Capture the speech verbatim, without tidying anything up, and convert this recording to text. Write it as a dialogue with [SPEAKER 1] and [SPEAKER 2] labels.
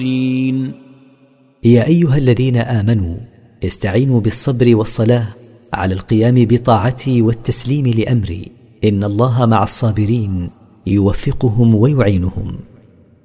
[SPEAKER 1] يا أيها الذين آمنوا استعينوا بالصبر والصلاة على القيام بطاعتي والتسليم لأمري، إن الله مع الصابرين يوفقهم ويعينهم.